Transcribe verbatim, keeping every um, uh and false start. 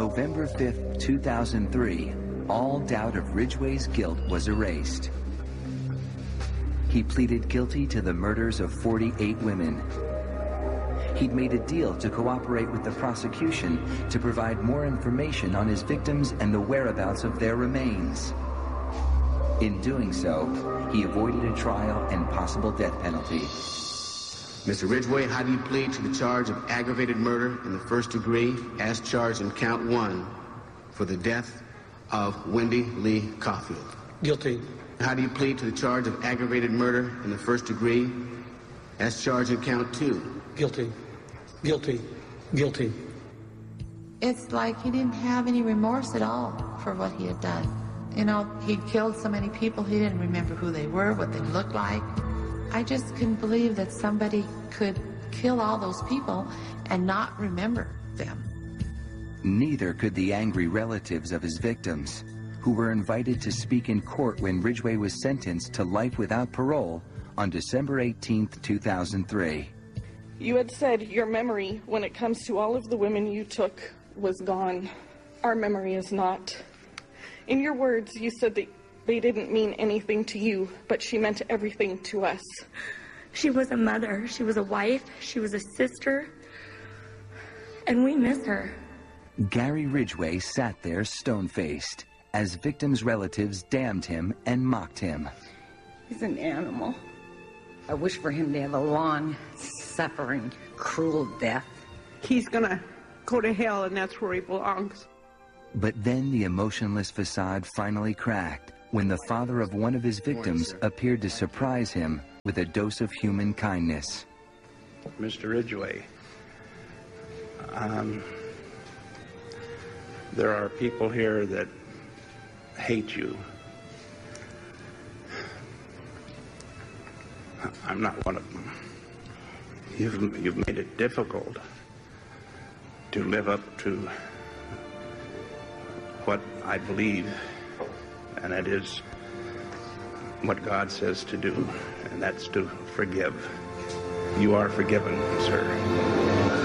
November fifth, two thousand three, all doubt of Ridgway's guilt was erased. He pleaded guilty to the murders of forty-eight women. He'd made a deal to cooperate with the prosecution to provide more information on his victims and the whereabouts of their remains. In doing so, he avoided a trial and possible death penalty. Mister Ridgway, how do you plead to the charge of aggravated murder in the first degree as charged in count one for the death of Wendy Lee Caulfield? Guilty. How do you plead to the charge of aggravated murder in the first degree as charged in count two? Guilty. Guilty. Guilty. It's like he didn't have any remorse at all for what he had done. You know, he killed so many people, he didn't remember who they were, what they looked like. I just couldn't believe that somebody could kill all those people and not remember them. Neither could the angry relatives of his victims, who were invited to speak in court when Ridgway was sentenced to life without parole on December eighteenth, two thousand three. You had said your memory, when it comes to all of the women you took, was gone. Our memory is not. In your words, you said that they didn't mean anything to you, but she meant everything to us. She was a mother, she was a wife, she was a sister, and we miss her. Gary Ridgway sat there stone-faced as victims' relatives damned him and mocked him. He's an animal. I wish for him to have a long, suffering, cruel death. He's gonna go to hell, and that's where he belongs. But then the emotionless facade finally cracked when the father of one of his victims appeared to surprise him with a dose of human kindness. Mister Ridgway, um, there are people here that hate you. I'm not one of them. You've, you've made it difficult to live up to what I believe, and that is what God says to do, and that's to forgive. You are forgiven, sir.